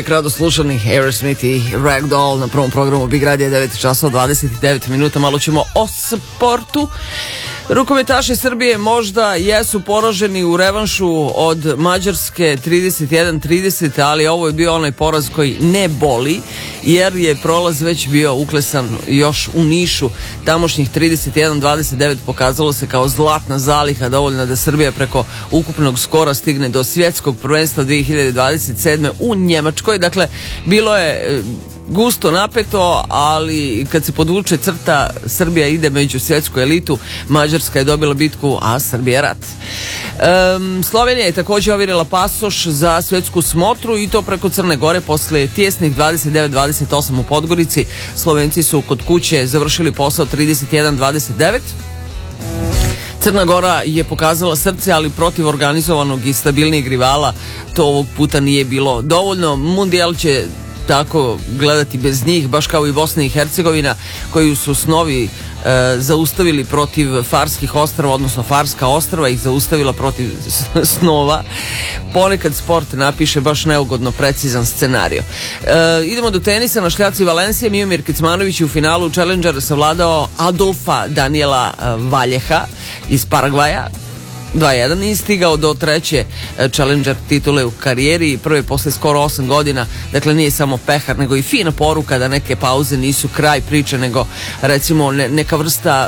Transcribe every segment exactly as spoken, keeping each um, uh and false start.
uvijek rado slušani Aerosmith i Ragdoll na prvom programu Big Radio, devet časova dvadeset devet minuta. Malo ćemo o sportu. Rukometaši Srbije možda jesu poraženi u revanšu od Mađarske trideset jedan trideset, ali ovo je bio onaj poraz koji ne boli, jer je prolaz već bio uklesan još u Nišu. Tamošnjih trideset jedan dvadeset devet pokazalo se kao zlatna zaliha, dovoljna da Srbija preko ukupnog skora stigne do svjetskog prvenstva dve hiljade dvadeset sedme u Njemačkoj. Dakle, bilo je gusto, napeto, ali kad se podvuče crta, Srbija ide među svjetsku elitu, Mađarska je dobila bitku, a Srbija rat. Um, Slovenija je također ovjerila pasoš za svjetsku smotru i to preko Crne Gore posle tjesnih dvadeset devet dvadeset osam u Podgorici. Slovenci su kod kuće završili posao trideset jedan dvadeset devet. Crna Gora je pokazala srce, ali protiv organizovanog i stabilnijeg rivala to ovog puta nije bilo dovoljno. Mundijal će tako gledati bez njih, baš kao i Bosna i Hercegovina, koju su snovi e, zaustavili protiv Farskih ostrava, odnosno Farska ostrava ih zaustavila protiv snova. Ponekad sport napiše baš neugodno precizan scenario. E, idemo do tenisa. Na šljaci Valencije Miomir Kecmanović u finalu Challengera savladao Adolfa Daniela Valjeha iz Paragvaja dva jedan i stigao do treće Challenger titule u karijeri i prve posle skoro osam godina. Dakle, nije samo pehar, nego i fina poruka da neke pauze nisu kraj priče, nego recimo ne, neka vrsta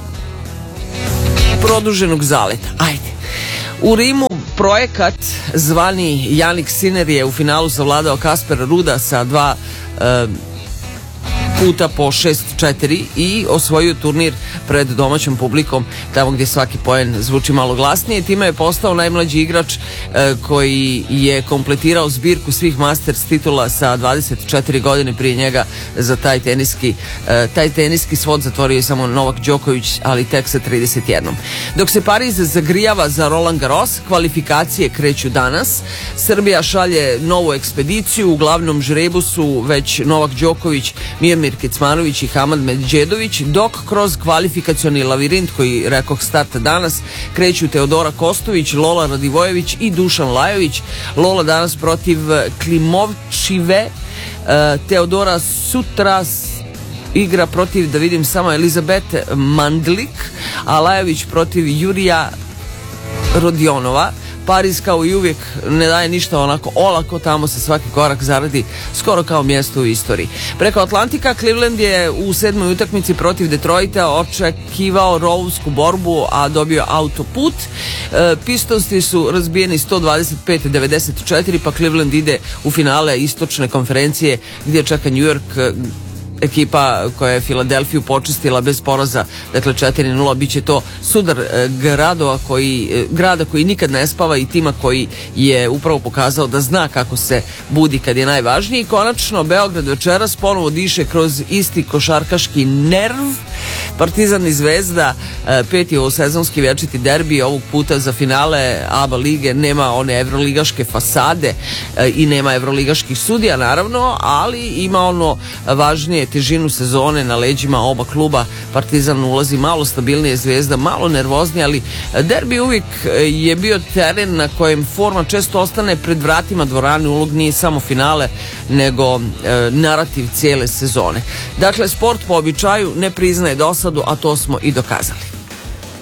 produženog zaleta. Ajde. U Rimu projekat zvani Jannik Sinner je u finalu savladao Kasper Ruda sa dva e, puta po šest četiri i osvojio turnir pred domaćom publikom, tamo gdje svaki poen zvuči malo glasnije. Time je postao najmlađi igrač e, koji je kompletirao zbirku svih Masters titula sa dvadeset četiri godine. Prije njega za taj teniski, e, taj teniski svod zatvorio je samo Novak Đoković, ali tek sa trideset jednom. Dok se Pariz zagrijava za Roland Garros, kvalifikacije kreću danas. Srbija šalje novu ekspediciju, u glavnom žrebu su već Novak Đoković, Miomir Kecmanović i Hamad Medžedović, dok kroz kvalifikacioni lavirint koji, rekoh, starta danas, kreću Teodora Kostović, Lola Radivojević i Dušan Lajović. Lola danas protiv Klimovčive, Teodora sutra igra protiv, da vidim samo, Elizabete Mandlik, a Lajović protiv Jurija Rodionova. Pariz kao i uvijek ne daje ništa onako olako, tamo se svaki korak zaradi skoro kao mjesto u istoriji. Preko Atlantika Cleveland je u sedmoj utakmici protiv Detroita očekivao rovsku borbu, a dobio autoput. E, Pistonsi su razbijeni sto dvadeset pet devedeset četiri, pa Cleveland ide u finale istočne konferencije gdje čeka New York, ekipa koja je Filadelfiju počistila bez poraza, dakle četiri nula. Biće to sudar e, gradova koji, e, grada koji nikad ne spava i tima koji je upravo pokazao da zna kako se budi kad je najvažniji. I konačno Beograd večeras ponovo diše kroz isti košarkaški nerv. Partizan i Zvezda, e, peti ovosezonski večiti derbi, ovog puta za finale A B A lige. Nema one evroligaške fasade e, i nema evroligaških sudija naravno, ali ima ono važnije, težinu sezone na leđima oba kluba. Partizan ulazi malo stabilnije, Zvezda malo nervoznije, ali derbi uvijek je bio teren na kojem forma često ostane pred vratima dvorane. Ulog nije samo finale, nego e, narativ cijele sezone. Dakle, sport po običaju ne priznaje dosadu, a to smo i dokazali.